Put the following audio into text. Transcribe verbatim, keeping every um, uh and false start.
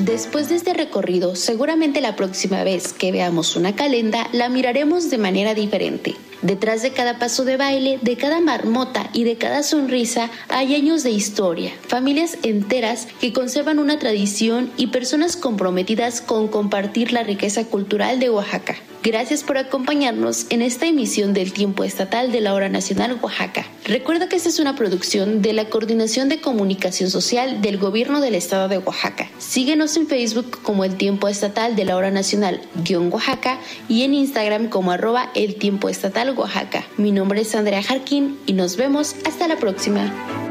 Después de este recorrido, seguramente la próxima vez que veamos una calenda, la miraremos de manera diferente. Detrás de cada paso de baile, de cada marmota y de cada sonrisa hay años de historia, familias enteras que conservan una tradición y personas comprometidas con compartir la riqueza cultural de Oaxaca. Gracias por acompañarnos en esta emisión del Tiempo Estatal de la Hora Nacional Oaxaca. Recuerda que esta es una producción de la Coordinación de Comunicación Social del Gobierno del Estado de Oaxaca. Síguenos en Facebook como El Tiempo Estatal de la Hora Nacional guión Oaxaca y en Instagram como arroba El Tiempo Estatal Oaxaca. Mi nombre es Andrea Jarquín y nos vemos hasta la próxima.